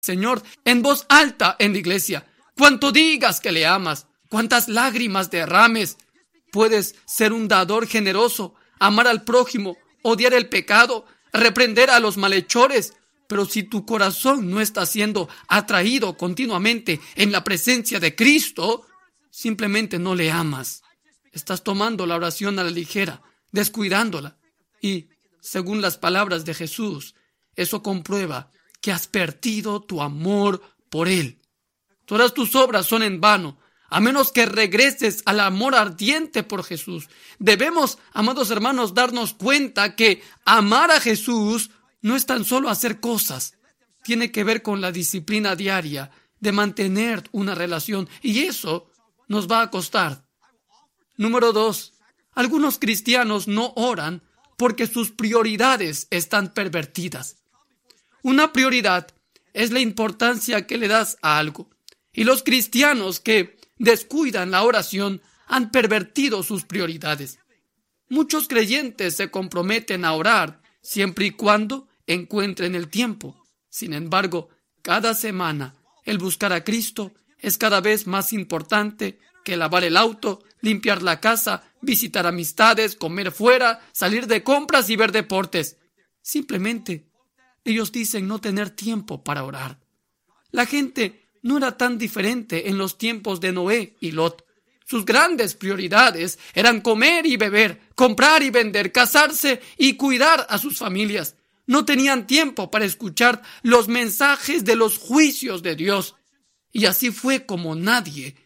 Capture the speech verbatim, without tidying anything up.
Señor en voz alta en la iglesia. Cuanto digas que le amas, cuántas lágrimas derrames. Puedes ser un dador generoso, amar al prójimo, odiar el pecado, reprender a los malhechores. Pero si tu corazón no está siendo atraído continuamente en la presencia de Cristo, simplemente no le amas. Estás tomando la oración a la ligera, descuidándola. Y, según las palabras de Jesús, eso comprueba que has perdido tu amor por Él. Todas tus obras son en vano, a menos que regreses al amor ardiente por Jesús. Debemos, amados hermanos, darnos cuenta que amar a Jesús no es tan solo hacer cosas. Tiene que ver con la disciplina diaria de mantener una relación, y eso nos va a costar. Número dos. Algunos cristianos no oran porque sus prioridades están pervertidas. Una prioridad es la importancia que le das a algo. Y los cristianos que descuidan la oración han pervertido sus prioridades. Muchos creyentes se comprometen a orar siempre y cuando encuentren el tiempo. Sin embargo, cada semana el buscar a Cristo es cada vez más importante que lavar el auto, limpiar la casa, visitar amistades, comer fuera, salir de compras y ver deportes. Simplemente, ellos dicen no tener tiempo para orar. La gente no era tan diferente en los tiempos de Noé y Lot. Sus grandes prioridades eran comer y beber, comprar y vender, casarse y cuidar a sus familias. No tenían tiempo para escuchar los mensajes de los juicios de Dios. Y así fue como nadie